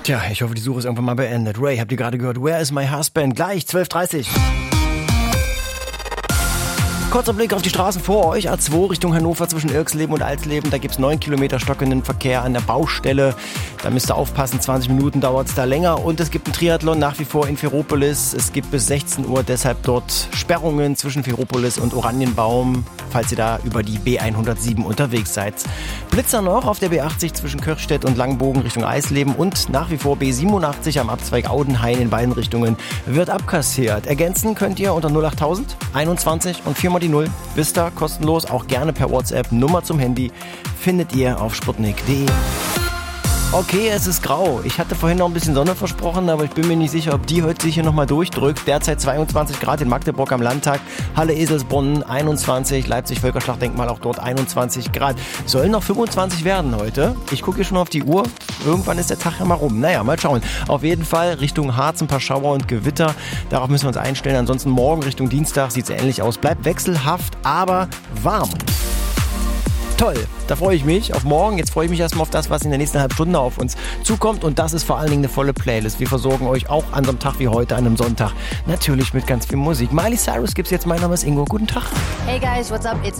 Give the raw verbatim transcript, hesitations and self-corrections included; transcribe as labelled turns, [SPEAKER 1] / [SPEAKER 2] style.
[SPEAKER 1] Tja, ich hoffe, die Suche ist irgendwann mal beendet. Ray, habt ihr gerade gehört? Where is my husband? Gleich, zwölf Uhr dreißig. Kurzer Blick auf die Straßen vor euch. A zwei Richtung Hannover zwischen Irksleben und Alsleben. Da gibt's neun Kilometer stockenden Verkehr an der Baustelle. Da müsst ihr aufpassen, zwanzig Minuten dauert's da länger. Und es gibt einen Triathlon nach wie vor in Ferropolis. Es gibt bis sechzehn Uhr deshalb dort Sperrungen zwischen Ferropolis und Oranienbaum, falls ihr da über die B hundertsieben unterwegs seid. Blitzer noch auf der B achtzig zwischen Kirchstedt und Langbogen Richtung Eisleben und nach wie vor B siebenundachtzig am Abzweig Audenhain in beiden Richtungen wird abkassiert. Ergänzen könnt ihr unter null acht tausend einundzwanzig und viermal die null. Wisst ihr, kostenlos, auch gerne per WhatsApp. Nummer zum Handy findet ihr auf sputnik punkt de. Okay, es ist grau. Ich hatte vorhin noch ein bisschen Sonne versprochen, aber ich bin mir nicht sicher, ob die heute sich hier nochmal durchdrückt. Derzeit zweiundzwanzig Grad in Magdeburg am Landtag, Halle Eselsbrunn einundzwanzig, Leipzig Völkerschlachtdenkmal auch dort einundzwanzig Grad. Sollen noch fünfundzwanzig werden heute. Ich gucke hier schon auf die Uhr. Irgendwann ist der Tag ja mal rum. Naja, mal schauen. Auf jeden Fall Richtung Harz ein paar Schauer und Gewitter. Darauf müssen wir uns einstellen. Ansonsten morgen Richtung Dienstag sieht es ähnlich aus. Bleibt wechselhaft, aber warm. Toll, da freue ich mich auf morgen. Jetzt freue ich mich erstmal auf das, was in der nächsten halben Stunde auf uns zukommt. Und das ist vor allen Dingen eine volle Playlist. Wir versorgen euch auch an so einem Tag wie heute, an einem Sonntag, natürlich mit ganz viel Musik. Miley Cyrus gibt's jetzt. Mein Name ist Ingo. Guten Tag.
[SPEAKER 2] Hey guys, what's up? It's